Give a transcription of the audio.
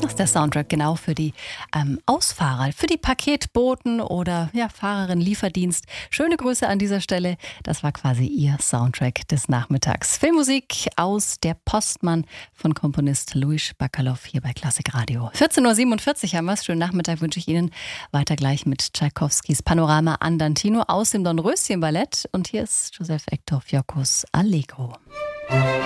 Das ist der Soundtrack genau für die Ausfahrer, für die Paketboten oder Fahrerin Lieferdienst. Schöne Grüße an dieser Stelle. Das war quasi Ihr Soundtrack des Nachmittags. Filmmusik aus Der Postmann von Komponist Luis Bacalov hier bei Klassik Radio. 14.47 Uhr haben wir es. Schönen Nachmittag wünsche ich Ihnen. Weiter gleich mit Tschaikowskis Panorama Andantino aus dem Dornröschen-Ballett. Und hier ist Joseph Hector Fiocco's Allegro.